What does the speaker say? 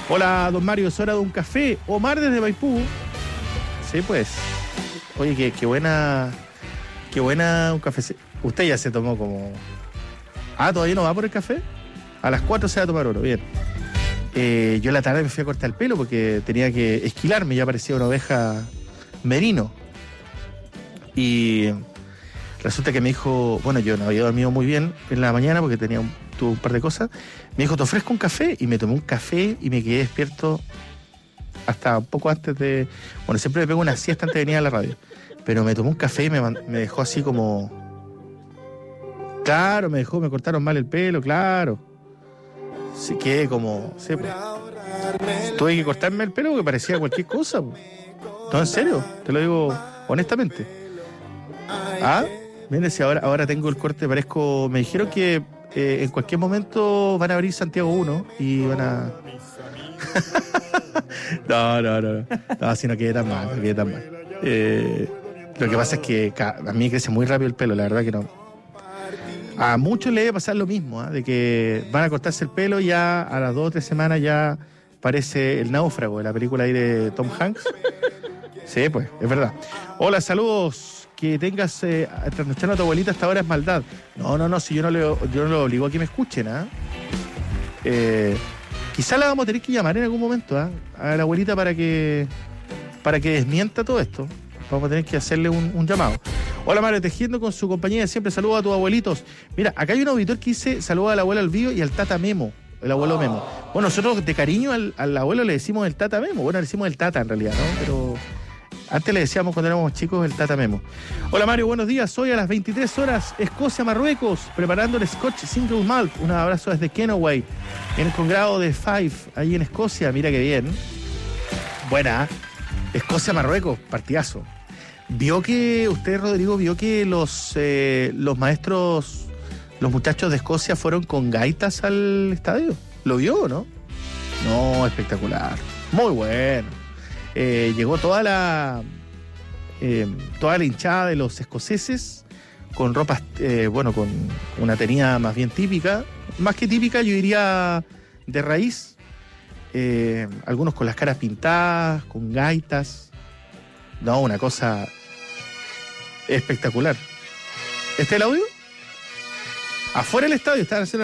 Hola, don Mario, es hora de un café. Omar desde Maipú. Sí, pues. Oye, qué buena un café. Usted ya se tomó como... Ah, ¿todavía no va por el café? A las 4 se va a tomar oro, bien. Yo en la tarde me fui a cortar el pelo porque tenía que esquilarme, ya parecía una oveja merino. Y resulta que me dijo, bueno, yo no había dormido muy bien en la mañana porque tuve un par de cosas. Me dijo, ¿te ofrezco un café? Y me tomé un café y me quedé despierto hasta un poco antes de... Bueno, siempre me pego una siesta antes de venir a la radio. Pero me tomé un café y me dejó así como... Claro, me cortaron mal el pelo, claro. Sí, quedé como... Sí, pues. Tuve que cortarme el pelo porque parecía cualquier cosa. Pues. No, en serio, te lo digo honestamente. Ah, mire, si ahora tengo el corte, parezco... Me dijeron que en cualquier momento van a abrir Santiago 1 y van a... No, si no quede tan mal, no quede tan mal. Lo que pasa es que a mí crece muy rápido el pelo, la verdad que no. A muchos les debe pasar lo mismo, de que van a cortarse el pelo y ya a las 2 o 3 semanas ya parece El Náufrago, de la película ahí de Tom Hanks. Sí, pues, es verdad. Hola, saludos. Que tengas trasnochando a tu abuelita hasta ahora es maldad. No, si yo no le obligo a que me escuchen, quizá la vamos a tener que llamar en algún momento, a la abuelita para que desmienta todo esto. Vamos a tener que hacerle un llamado. Hola, Mario, tejiendo con su compañía de siempre. Saludos a tus abuelitos. Mira, acá hay un auditor que dice saludos al abuelo Alvío y al tata Memo, el abuelo Memo. Bueno, nosotros de cariño al abuelo le decimos el tata Memo. Bueno, le decimos el tata en realidad, ¿no? Pero antes le decíamos cuando éramos chicos el tata Memo. Hola, Mario, buenos días. Hoy a las 23 horas, Escocia, Marruecos, preparando el Scotch Single Malt. Un abrazo desde Kenoway, en el Congrado de Fife, ahí en Escocia. Mira qué bien. Buena, Escocia, Marruecos, partidazo. Rodrigo, vio que los maestros, los muchachos de Escocia fueron con gaitas al estadio? ¿Lo vio o no? No, espectacular. Muy bueno. Llegó toda la hinchada de los escoceses con ropas, con una tenida más bien típica. Más que típica, yo diría de raíz. Algunos con las caras pintadas, con gaitas. No, una cosa espectacular. ¿Este es el audio? Afuera del estadio estaban haciendo